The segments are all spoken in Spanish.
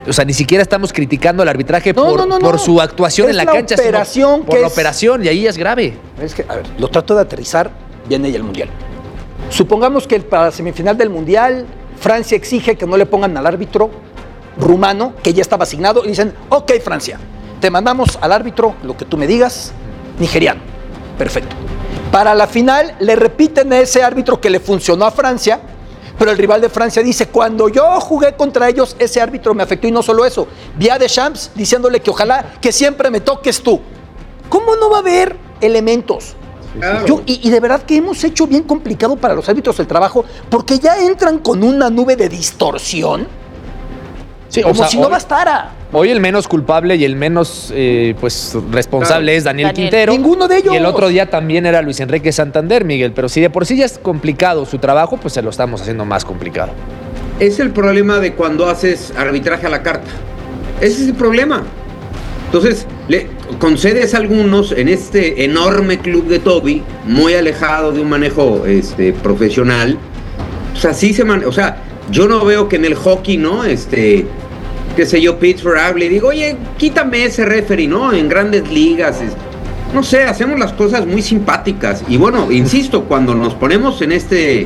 O sea, ni siquiera estamos criticando al arbitraje por su actuación en la cancha, sino por la operación, y ahí es grave. Es que, a ver, lo trato de aterrizar, viene ya el Mundial. Supongamos que para la semifinal del Mundial, Francia exige que no le pongan al árbitro rumano, que ya estaba asignado, y dicen, ok, Francia, te mandamos al árbitro, lo que tú me digas, nigeriano. Perfecto. Para la final, le repiten a ese árbitro que le funcionó a Francia, pero el rival de Francia dice, cuando yo jugué contra ellos, ese árbitro me afectó, y no solo eso, vi a Deschamps diciéndole que ojalá que siempre me toques tú. ¿Cómo no va a haber elementos? Claro. Y de verdad que hemos hecho bien complicado para los árbitros el trabajo, porque ya entran con una nube de distorsión, sí, como si no bastara. Hoy el menos culpable y el menos responsable es Daniel Quintero. Ninguno de ellos. Y el otro día también era Luis Enrique Santander, Miguel. Pero si de por sí ya es complicado su trabajo, pues se lo estamos haciendo más complicado. Es el problema de cuando haces arbitraje a la carta. Ese es el problema. Entonces, le concedes a algunos en este enorme club de Toby, muy alejado de un manejo profesional. O sea, sí o sea, yo no veo que en el hockey, ¿no? Qué sé yo, Pittsburgh hable y digo, oye, quítame ese referee, ¿no? En grandes ligas, no sé, hacemos las cosas muy simpáticas. Y bueno, insisto, cuando nos ponemos en este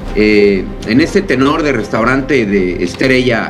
tenor de restaurante de estrella,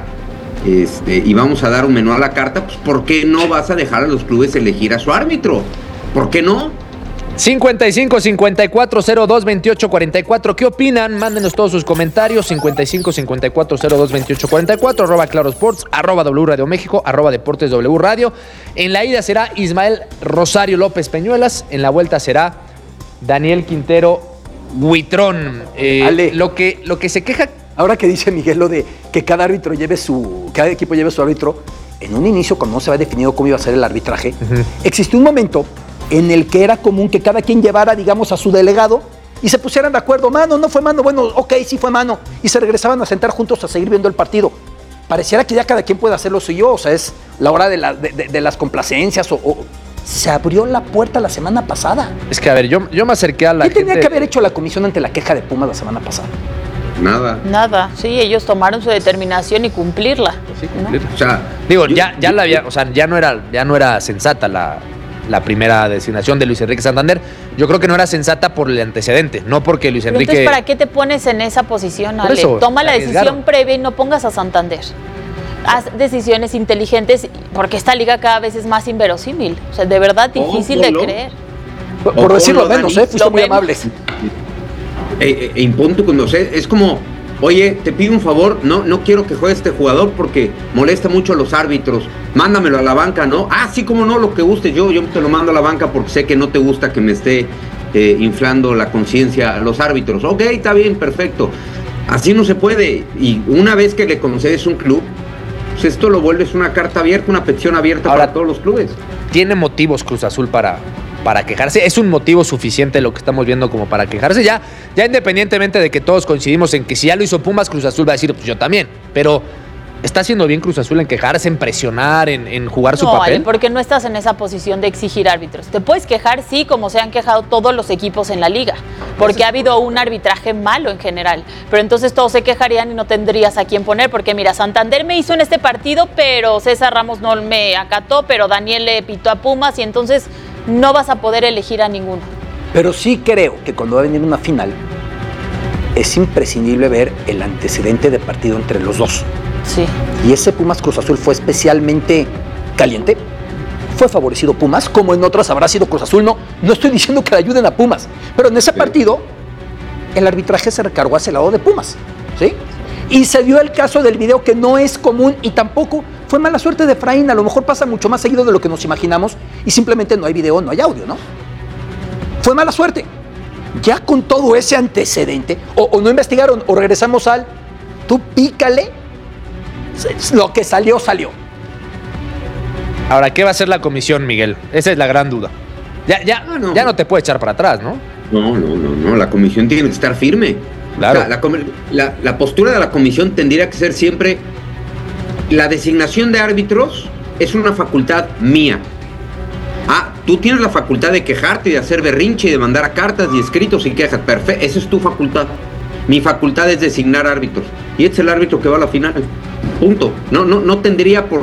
y vamos a dar un menú a la carta, pues ¿por qué no vas a dejar a los clubes elegir a su árbitro? ¿Por qué no? 55 54 02 28 44. ¿Qué opinan? Mándenos todos sus comentarios. 55 54 02 28 44. @Claro Sports, @W Radio México, @Deportes W Radio. En la ida será Ismael Rosario López Peñuelas. En la vuelta será Daniel Quintero Huitrón. Lo que se queja. Ahora que dice Miguel lo de que cada equipo lleve su árbitro, en un inicio, cuando no se había definido cómo iba a ser el arbitraje, existió un momento en el que era común que cada quien llevara, digamos, a su delegado y se pusieran de acuerdo, mano, no fue mano, bueno, ok, sí fue mano, y se regresaban a sentar juntos a seguir viendo el partido. Pareciera que ya cada quien puede hacer lo suyo, o sea, es la hora de las complacencias, se abrió la puerta la semana pasada. Es que, a ver, yo me acerqué a la gente. ¿Qué tenía que haber hecho la comisión ante la queja de Pumas la semana pasada? Nada, sí, ellos tomaron su determinación y cumplirla. Sí, cumplirla. ¿No? O sea, digo, ya no era sensata la primera designación de Luis Enrique Santander. Yo creo que no era sensata por el antecedente, no porque Luis Enrique... Entonces, ¿para qué te pones en esa posición, Ale? Eso, toma la decisión previa y no pongas a Santander. Haz decisiones inteligentes, porque esta liga cada vez es más inverosímil. O sea, de verdad difícil de creer. Por decirlo menos, fuiste muy amable. Impunto cuando es como, oye, te pido un favor, no quiero que juegue este jugador porque molesta mucho a los árbitros, mándamelo a la banca, ¿no? Ah, sí, como no, lo que guste, yo te lo mando a la banca porque sé que no te gusta que me esté inflando la conciencia a los árbitros. Ok, está bien, perfecto. Así no se puede. Y una vez que le concedes un club, pues esto lo vuelves una carta abierta, una petición abierta para todos los clubes. Tiene motivos Cruz Azul para quejarse. Es un motivo suficiente lo que estamos viendo como para quejarse. Ya independientemente de que todos coincidimos en que si ya lo hizo Pumas, Cruz Azul va a decir, pues yo también. Pero ¿está haciendo bien Cruz Azul en quejarse, en presionar, en jugar su papel? No, porque no estás en esa posición de exigir árbitros. Te puedes quejar, sí, como se han quejado todos los equipos en la liga, porque ha habido un arbitraje malo en general. Pero entonces todos se quejarían y no tendrías a quién poner, porque mira, Santander me hizo en este partido, pero César Ramos no me acató, pero Daniel le pitó a Pumas, y entonces no vas a poder elegir a ninguno. Pero sí creo que cuando va a venir una final, es imprescindible ver el antecedente de partido entre los dos. Sí. Y ese Pumas Cruz Azul fue especialmente caliente. Fue favorecido Pumas, como en otras habrá sido Cruz Azul. No estoy diciendo que le ayuden a Pumas, pero en ese partido el arbitraje se recargó hacia el lado de Pumas, ¿sí? Y se dio el caso del video, que no es común y tampoco fue mala suerte de Efraín. A lo mejor pasa mucho más seguido de lo que nos imaginamos y simplemente no hay video, no hay audio, ¿no? Fue mala suerte. Ya con todo ese antecedente, o no investigaron, o regresamos al tú pícale, lo que salió. Ahora, ¿qué va a hacer la comisión, Miguel? Esa es la gran duda. Ya no te puede echar para atrás, ¿no? No, la comisión tiene que estar firme. Claro. O sea, la postura de la comisión tendría que ser siempre: la designación de árbitros es una facultad mía. Tú tienes la facultad de quejarte y de hacer berrinche y de mandar a cartas y escritos y quejas. Perfecto, esa es tu facultad. Mi facultad es designar árbitros. Y este es el árbitro que va a la final. Punto. No tendría por